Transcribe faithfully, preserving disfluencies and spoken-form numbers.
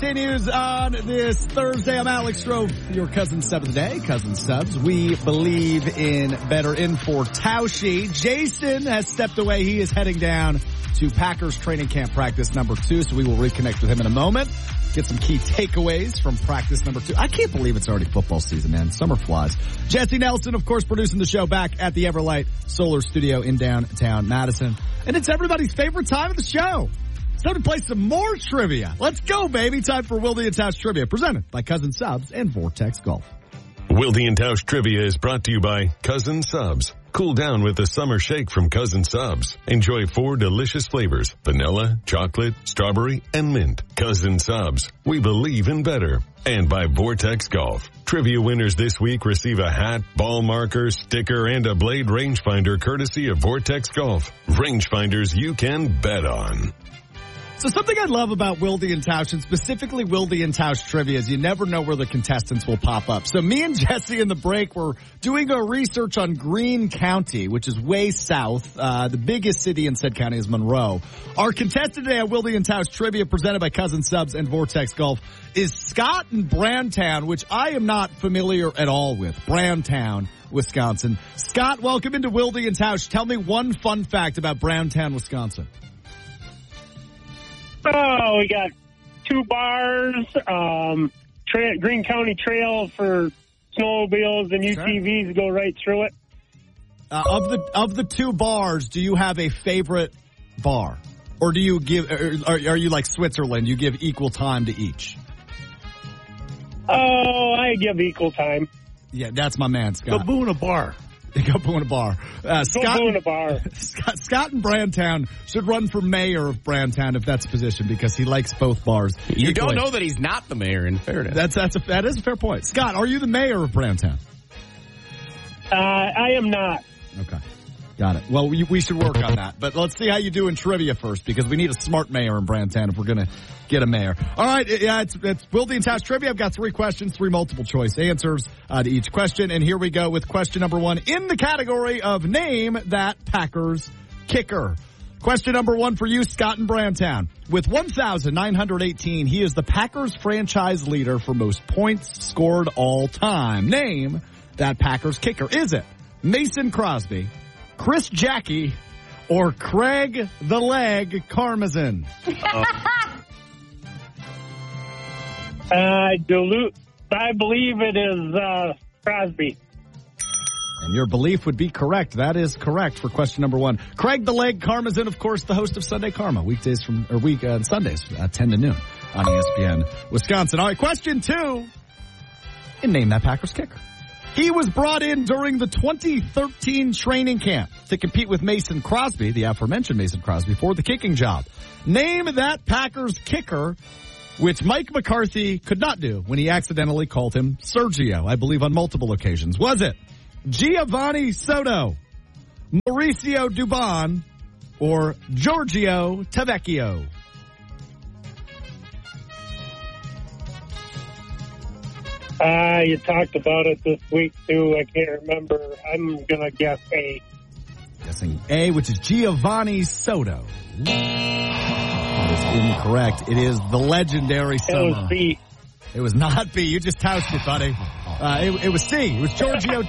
continues on this Thursday. I'm Alex Strofe, your Cousin Sub of the day. Cousin Subs, we believe in better. In for Tausche. Jason has stepped away. He is heading down to Packers training camp practice number two, so we will reconnect with him in a moment. Get some key takeaways from practice number two. I can't believe it's already football season, man. Summer flies. Jesse Nelson, of course, producing the show back at the Everlight Solar Studio in downtown Madison. And it's everybody's favorite time of the show. It's time to play some more trivia. Let's go, baby. Time for Wilde and Tausch Trivia, presented by Cousin Subs and Vortex Golf. Wilde and Tausch Trivia is brought to you by Cousin Subs. Cool down with the summer shake from Cousin Subs. Enjoy four delicious flavors: vanilla, chocolate, strawberry, and mint. Cousin Subs. We believe in better. And by Vortex Golf. Trivia winners this week receive a hat, ball marker, sticker, and a blade rangefinder courtesy of Vortex Golf. Rangefinders you can bet on. So something I love about Wilde and Tausch, and specifically Wilde and Tausch Trivia, is you never know where the contestants will pop up. So me and Jesse in the break were doing our research on Greene County, which is way south. Uh, the biggest city in said county is Monroe. Our contestant today at Wilde and Tausch Trivia, presented by Cousin Subs and Vortex Golf, is Scott in Brandtown, which I am not familiar at all with. Brandtown, Wisconsin. Scott, welcome into Wilde and Tausch. Tell me one fun fact about Brandtown, Wisconsin. Oh, we got two bars, um, tra- Greene County Trail for snowmobiles and U T Vs sure. go right through it. Uh, of the of the two bars, do you have a favorite bar, or do you give? Are, are you like Switzerland? You give equal time to each? Oh, I give equal time. Yeah, that's my man, Scott. Go Boona Bar. Go Boona Bar. Uh, Scott, Go Boona Bar. Scott, Scott in Brandtown should run for mayor of Brandtown if that's a position, because he likes both bars. You equally. don't know that he's not the mayor, in fairness. That's that's a, that is a fair point. Scott, are you the mayor of Brandtown? Uh, I am not. Okay. Got it. Well, we, we should work on that. But let's see how you do in trivia first, because we need a smart mayor in Brandtown if we're going to get a mayor. All right. Yeah, it's, it's Wilde and Tausch Trivia. I've got three questions, three multiple choice answers uh, to each question. And here we go with question number one in the category of Name That Packers Kicker. Question number one for you, Scott in Brandtown. With one thousand nine hundred eighteen, he is the Packers franchise leader for most points scored all time. Name that Packers kicker. Is it Mason Crosby, Chris Jackie, or Craig the Leg Karmazin? Uh, I, dilute, I believe it is uh, Crosby. And your belief would be correct. That is correct for question number one. Craig the Leg Karmazin, of course, the host of Sunday Karma, weekdays from, or week, uh, Sundays, uh, ten to noon on E S P N Wisconsin. All right, question two. And name that Packers kicker. He was brought in during the twenty thirteen training camp to compete with Mason Crosby, the aforementioned Mason Crosby, for the kicking job. Name that Packers kicker, which Mike McCarthy could not do when he accidentally called him Sergio, I believe on multiple occasions. Was it Giovanni Soto, Mauricio Dubon, or Giorgio Tavecchio? Uh, you talked about it this week, too. I can't remember. I'm going to guess A. Guessing A, which is Giovanni Soto. That is incorrect. It is the legendary It summer. was B. It was not B. You just toasted it, buddy. Uh, it, it was C. It was Giorgio